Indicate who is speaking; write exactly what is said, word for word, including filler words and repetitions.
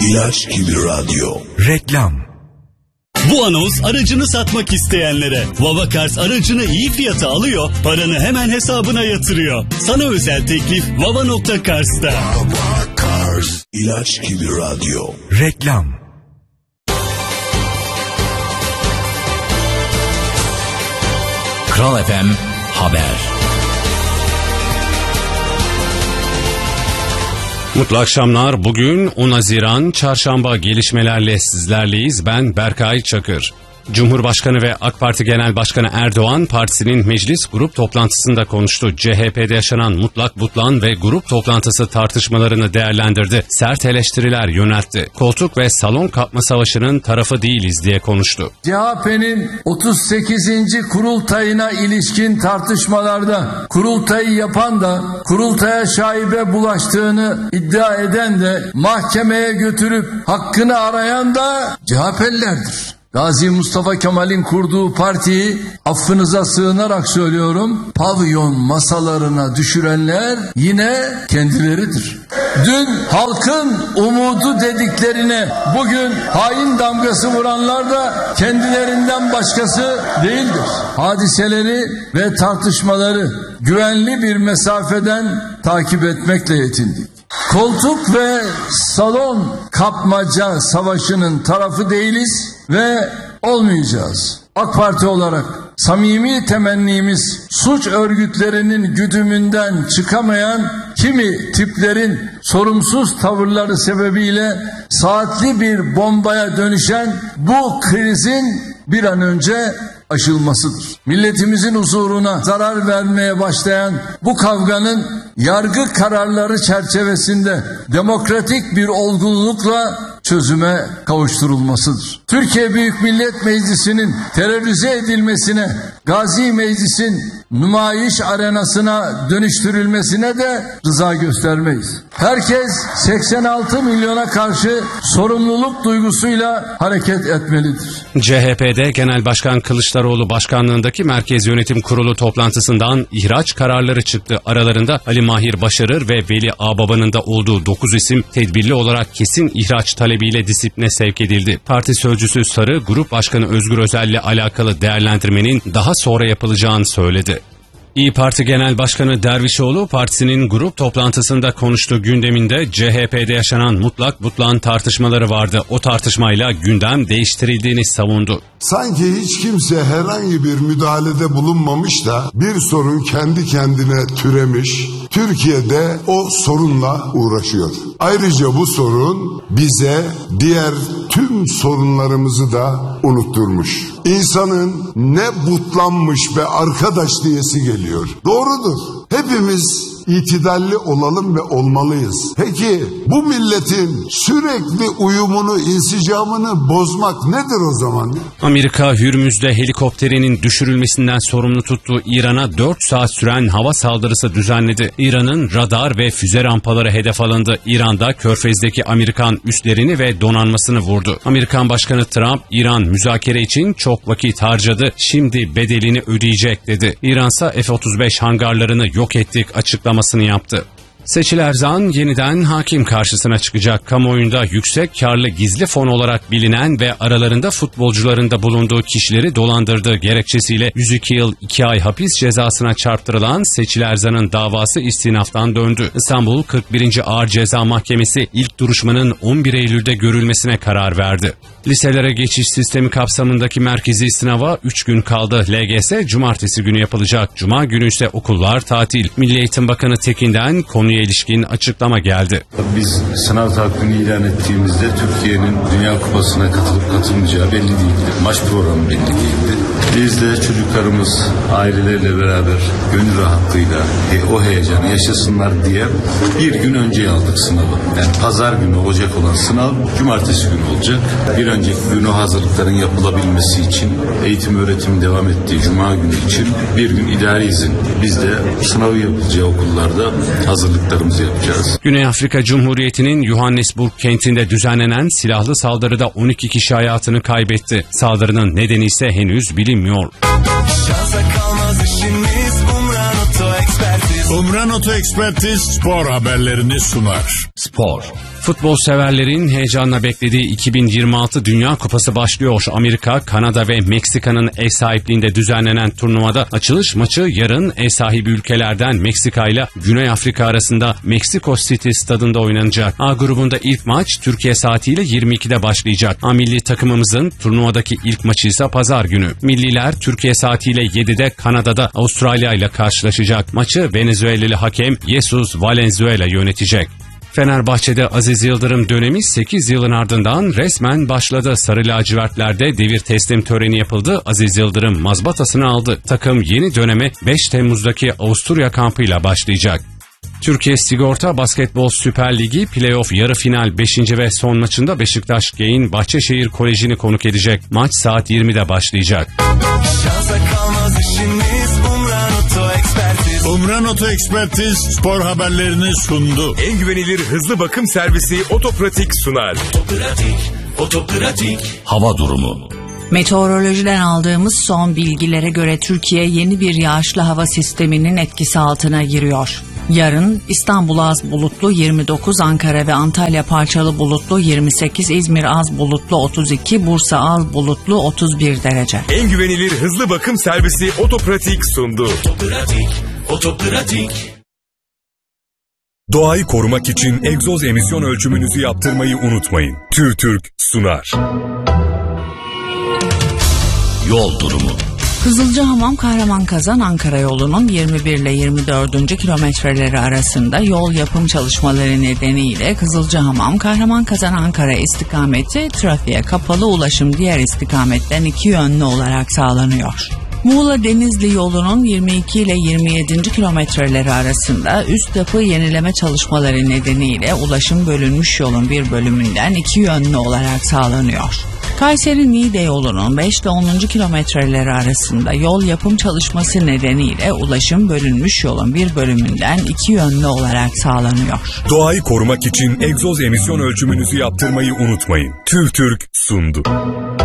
Speaker 1: İlaç gibi radyo.
Speaker 2: Reklam.
Speaker 3: Bu anons aracını satmak isteyenlere. Vavakars aracını iyi fiyata alıyor, paranı hemen hesabına yatırıyor. Sana özel teklif vava nokta cars'ta.
Speaker 1: Vavakars, ilaç gibi radyo.
Speaker 2: Reklam.
Speaker 4: Kral F M Haber.
Speaker 5: Mutlu akşamlar. Bugün on Haziran Çarşamba, gelişmelerle sizlerleyiz. Ben Berkay Çakır. Cumhurbaşkanı ve AK Parti Genel Başkanı Erdoğan, partisinin meclis grup toplantısında konuştu. C H P'de yaşanan mutlak butlan ve grup toplantısı tartışmalarını değerlendirdi. Sert eleştiriler yöneltti. Koltuk ve salon kapma savaşının tarafı değiliz diye konuştu.
Speaker 6: C H P'nin otuz sekizinci kurultayına ilişkin tartışmalarda kurultayı yapan da kurultaya şaibe bulaştığını iddia eden de mahkemeye götürüp hakkını arayan da C H P'lilerdir. Gazi Mustafa Kemal'in kurduğu partiyi, affınıza sığınarak söylüyorum, pavyon masalarına düşürenler yine kendileridir. Dün halkın umudu dediklerine bugün hain damgası vuranlar da kendilerinden başkası değildir. Hadiseleri ve tartışmaları güvenli bir mesafeden takip etmekle yetindik. Koltuk ve salon kapmaca savaşının tarafı değiliz ve olmayacağız. AK Parti olarak samimi temennimiz suç örgütlerinin güdümünden çıkamayan kimi tiplerin sorumsuz tavırları sebebiyle saatli bir bombaya dönüşen bu krizin bir an önce aşılmasıdır. Milletimizin huzuruna zarar vermeye başlayan bu kavganın yargı kararları çerçevesinde demokratik bir olgunlukla çözüme kavuşturulmasıdır. Türkiye Büyük Millet Meclisi'nin terörize edilmesine, Gazi Meclis'in nümayiş arenasına dönüştürülmesine de rıza göstermeyiz. Herkes seksen altı milyona karşı sorumluluk duygusuyla hareket etmelidir.
Speaker 5: C H P'de Genel Başkan Kılıçdaroğlu başkanlığındaki Merkez Yönetim Kurulu toplantısından ihraç kararları çıktı. Aralarında Ali Mahir Başarır ve Veli Ağbaba'nın da olduğu dokuz isim tedbirli olarak kesin ihraç talebiyle disipline sevk edildi. Parti sözcüsü Sarı, Grup Başkanı Özgür Özel'le alakalı değerlendirmenin daha sonra yapılacağını söyledi. İYİ Parti Genel Başkanı Dervişoğlu, partisinin grup toplantısında konuştuğu gündeminde C H P'de yaşanan mutlak butlan tartışmaları vardı. O tartışmayla gündem değiştirildiğini savundu.
Speaker 7: Sanki hiç kimse herhangi bir müdahalede bulunmamış da bir sorun kendi kendine türemiş, Türkiye'de o sorunla uğraşıyor. Ayrıca bu sorun bize diğer tüm sorunlarımızı da unutturmuş. İnsanın ne butlanmış be arkadaş diyesi geliyor. Doğrudur. Hepimiz itidalli olalım ve olmalıyız. Peki bu milletin sürekli uyumunu, insicamını bozmak nedir o zaman?
Speaker 5: Amerika, Hürmüz'de helikopterinin düşürülmesinden sorumlu tuttuğu İran'a dört saat süren hava saldırısı düzenledi. İran'ın radar ve füze rampaları hedef alındı. İran'da Körfez'deki Amerikan üslerini ve donanmasını vurdu. Amerikan Başkanı Trump, İran müzakere için çok vakit harcadı, şimdi bedelini ödeyecek dedi. İran'sa F otuz beş hangarlarını yok ettik açıklamasını yaptı. Seçil Erzan yeniden hakim karşısına çıkacak. Kamuoyunda yüksek karlı gizli fon olarak bilinen ve aralarında futbolcuların da bulunduğu kişileri dolandırdığı gerekçesiyle yüz iki yıl iki ay hapis cezasına çarptırılan Seçil Erzan'ın davası istinaftan döndü. İstanbul kırk birinci Ağır Ceza Mahkemesi ilk duruşmanın on bir Eylül'de görülmesine karar verdi. Liselere geçiş sistemi kapsamındaki merkezi sınava üç gün kaldı. L G S cumartesi günü yapılacak. Cuma günü ise okullar tatil. Milli Eğitim Bakanı Tekin'den konuya ilişkin açıklama geldi.
Speaker 8: Biz sınav takvimini ilan ettiğimizde Türkiye'nin Dünya Kupası'na katılıp katılmayacağı belli değildi. Maç programı belli değildi. Biz de çocuklarımız aileleriyle beraber gönül rahatlığıyla e, o heyecanı yaşasınlar diye bir gün önce aldık sınavı. Yani pazar günü olacak olan sınav cumartesi günü olacak. Bir önceki gün o hazırlıkların yapılabilmesi için eğitim öğretim devam ettiği cuma günü için bir gün idari izin. Biz de sınavı yapılacağı okullarda hazırlıklarımızı yapacağız.
Speaker 5: Güney Afrika Cumhuriyeti'nin Johannesburg kentinde düzenlenen silahlı saldırıda on iki kişi hayatını kaybetti. Saldırının nedeni ise henüz bilinmiyor.
Speaker 2: Şansa kalmaz işimiz, Umran Oto Ekspertiz.
Speaker 1: Umran Oto Ekspertiz spor haberlerini sunar.
Speaker 5: Spor. Futbol severlerin heyecanla beklediği iki bin yirmi altı Dünya Kupası başlıyor. Amerika, Kanada ve Meksika'nın ev sahipliğinde düzenlenen turnuvada açılış maçı yarın ev sahibi ülkelerden Meksika ile Güney Afrika arasında Meksiko City stadında oynanacak. A grubunda ilk maç Türkiye saatiyle yirmi ikide başlayacak. A milli takımımızın turnuvadaki ilk maçı ise pazar günü. Milliler Türkiye saatiyle yedide Kanada'da Avustralya ile karşılaşacak. Maçı Venezuelalı hakem Jesus Valenzuela yönetecek. Fenerbahçe'de Aziz Yıldırım dönemi sekiz yılın ardından resmen başladı. Sarı lacivertlerde devir teslim töreni yapıldı. Aziz Yıldırım mazbatasını aldı. Takım yeni döneme beş Temmuz'daki Avusturya kampıyla başlayacak. Türkiye Sigorta Basketbol Süper Ligi playoff yarı final beşinci ve son maçında Beşiktaş Gain Bahçeşehir Koleji'ni konuk edecek. Maç saat yirmide başlayacak.
Speaker 2: Şansa kalmaz işimiz, Umran Oto Ekspertiz.
Speaker 1: Umran Oto Ekspertiz spor haberlerini sundu.
Speaker 4: En güvenilir hızlı bakım servisi Otopratik sunar.
Speaker 2: Otopratik, Otopratik.
Speaker 1: Hava durumu.
Speaker 9: Meteorolojiden aldığımız son bilgilere göre Türkiye yeni bir yağışlı hava sisteminin etkisi altına giriyor. Yarın İstanbul az bulutlu yirmi dokuz, Ankara ve Antalya parçalı bulutlu yirmi sekiz, İzmir az bulutlu otuz iki, Bursa az bulutlu otuz bir derece.
Speaker 4: En güvenilir hızlı bakım servisi Otopratik sundu.
Speaker 2: Otopratik, Otopratik.
Speaker 4: Doğayı korumak için egzoz emisyon ölçümünüzü yaptırmayı unutmayın. TÜRTÜRK sunar.
Speaker 1: Yol durumu.
Speaker 9: Kızılcahamam Kahramanmaraş Ankara yolunun yirmi bir ile yirmi dördüncü kilometreleri arasında yol yapım çalışmaları nedeniyle Kızılcahamam Kahramanmaraş Ankara istikameti trafiğe kapalı, ulaşım diğer istikametten iki yönlü olarak sağlanıyor. Muğla Denizli yolunun yirmi iki ile yirmi yedinci kilometreleri arasında üst yapı yenileme çalışmaları nedeniyle ulaşım bölünmüş yolun bir bölümünden iki yönlü olarak sağlanıyor. Kayseri Niğde yolunun beş ile onuncu kilometreleri arasında yol yapım çalışması nedeniyle ulaşım bölünmüş yolun bir bölümünden iki yönlü olarak sağlanıyor.
Speaker 4: Doğayı korumak için egzoz emisyon ölçümünüzü yaptırmayı unutmayın. TÜRTÜRK sundu.